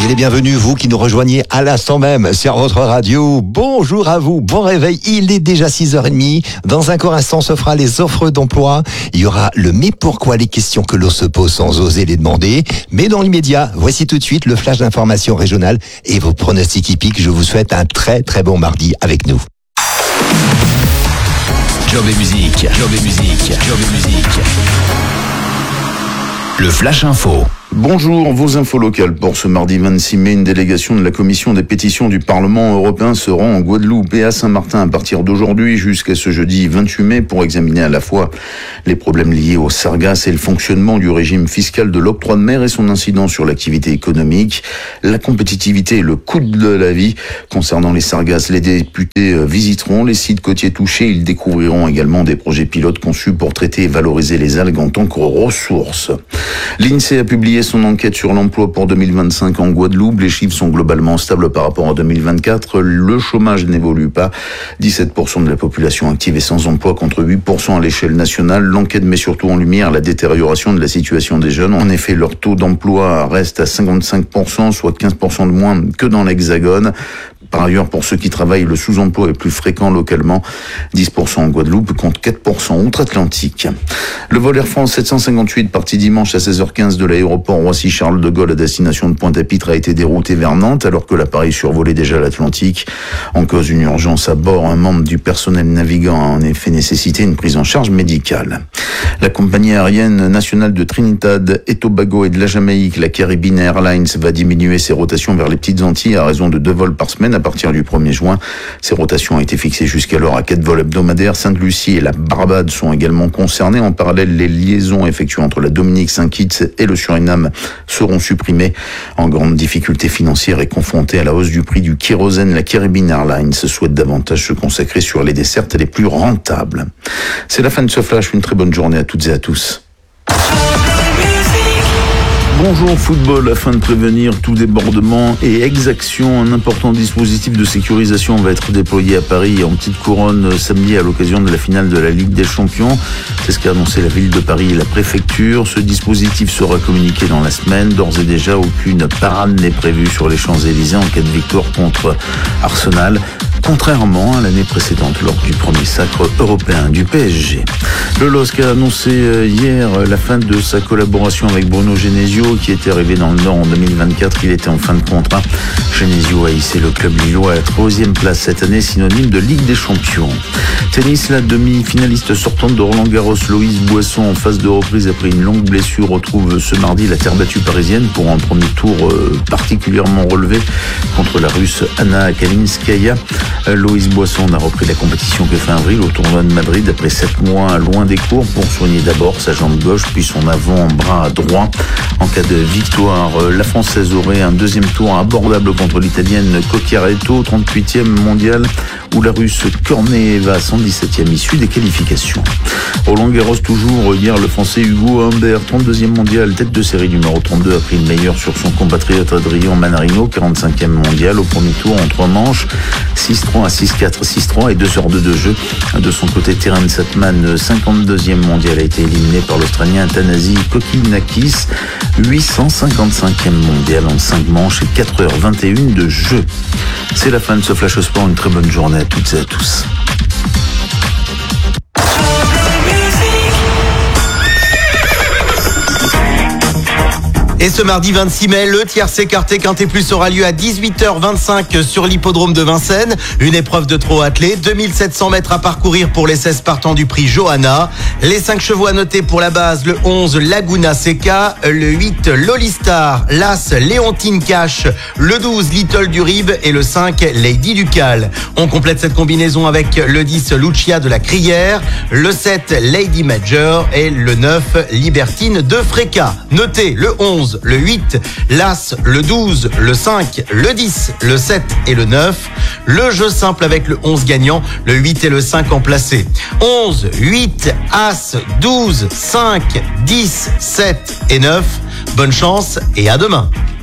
Soyez les bienvenus, vous qui nous rejoignez à l'instant même sur votre radio. Bonjour à vous, bon réveil, il est déjà 6h30. Dans un court instant, se fera les offres d'emploi. Il y aura le mais pourquoi, les questions que l'on se pose sans oser les demander. Mais dans l'immédiat, voici tout de suite le flash d'information régionale et vos pronostics hippiques. Je vous souhaite un très très bon mardi avec nous. Job et musique. Le Flash Info. Bonjour, vos infos locales pour ce mardi 26 mai. Une délégation de la commission des pétitions du Parlement européen se rend en Guadeloupe et à Saint-Martin à partir d'aujourd'hui jusqu'à ce jeudi 28 mai pour examiner à la fois les problèmes liés aux sargasses et le fonctionnement du régime fiscal de l'octroi de mer et son incidence sur l'activité économique, la compétitivité et le coût de la vie. Concernant les sargasses, les députés visiteront les sites côtiers touchés. Ils découvriront également des projets pilotes conçus pour traiter et valoriser les algues en tant que ressources. L'INSEE a publié son enquête sur l'emploi pour 2025 en Guadeloupe. Les chiffres sont globalement stables par rapport à 2024. Le chômage n'évolue pas. 17% de la population active est sans emploi contre 8% à l'échelle nationale. L'enquête met surtout en lumière la détérioration de la situation des jeunes. En effet, leur taux d'emploi reste à 55%, soit 15% de moins que dans l'Hexagone. Par ailleurs, pour ceux qui travaillent, le sous-emploi est plus fréquent localement. 10% en Guadeloupe contre 4% outre-Atlantique. Le vol Air France 758 parti dimanche à 16h15 de l'aéroport Roissy-Charles de Gaulle à destination de Pointe-à-Pitre a été dérouté vers Nantes alors que l'appareil survolait déjà l'Atlantique. En cause une urgence à bord, un membre du personnel navigant a en effet nécessité une prise en charge médicale. La compagnie aérienne nationale de Trinidad et Tobago et de la Jamaïque, la Caribbean Airlines, va diminuer ses rotations vers les petites Antilles à raison de 2 vols par semaine à partir du 1er juin. Ces rotations ont été fixées jusqu'alors à 4 vols hebdomadaires. Sainte-Lucie et la Barbade sont également concernées. En parallèle, les liaisons effectuées entre la Dominique, Saint-Kitts et le Suriname seront supprimées. En grande difficulté financière et confrontée à la hausse du prix du kérosène, la Caribbean Airlines souhaite davantage se consacrer sur les dessertes les plus rentables. C'est la fin de ce flash. Une très bonne journée à toutes et à tous. Bonjour football, afin de prévenir tout débordement et exaction, un important dispositif de sécurisation va être déployé à Paris en petite couronne samedi à l'occasion de la finale de la Ligue des Champions. C'est ce qu'a annoncé la ville de Paris et la préfecture. Ce dispositif sera communiqué dans la semaine. D'ores et déjà, aucune parade n'est prévue sur les Champs-Élysées en cas de victoire contre Arsenal, contrairement à l'année précédente lors du premier sacre européen du PSG. Le LOSC a annoncé hier la fin de sa collaboration avec Bruno Genesio qui était arrivé dans le Nord en 2024. Il était en fin de contrat. Genesio a hissé le club lillois à la 3e place cette année, synonyme de Ligue des Champions. Tennis, la demi-finaliste sortante de Roland-Garros, Loïse Boisson, en phase de reprise après une longue blessure, retrouve ce mardi la terre battue parisienne pour un premier tour particulièrement relevé contre la Russe Anna Kalinskaya. Loïse Boisson a repris la compétition que fin avril au tournoi de Madrid après 7 mois loin des cours pour soigner d'abord sa jambe gauche puis son avant-bras droit. En cas de victoire, la Française aurait un deuxième tour abordable contre l'Italienne Cocchiaretto, 38e mondiale, ou la Russe Korneeva, 117e issue des qualifications. Roland Garros toujours, hier le Français Hugo Humbert, 32e mondial, tête de série numéro 32, a pris le meilleur sur son compatriote Adrian Manarino, 45e mondial, au premier tour en 3 manches, 6-3 à 6-4, 6-3 et 2h2 de jeu. De son côté, Terence Satman, 52e mondial, a été éliminé par l'Australien Thanasi Kokinakis, 855e mondial en 5 manches et 4h21 de jeu. C'est la fin de ce Flash Sport. Une très bonne journée à toutes et à tous. Et ce mardi 26 mai, le tiercé quarté Quintet Plus aura lieu à 18h25 sur l'hippodrome de Vincennes. Une épreuve de trot attelé, 2700 mètres à parcourir pour les 16 partants du prix Johanna. Les 5 chevaux à noter pour la base, le 11 Laguna Seca, le 8 Lolistar, l'As Léontine Cash, le 12 Little du Rib et le 5 Lady Ducal. On complète cette combinaison avec le 10 Lucia de la Crière, le 7 Lady Major et le 9 Libertine de Fréca. Notez le 11, le 8, l'As, le 12, le 5, le 10, le 7 et le 9. Le jeu simple avec le 11 gagnant, le 8 et le 5 en placé. 11, 8, As, 12, 5, 10, 7 et 9. Bonne chance et à demain.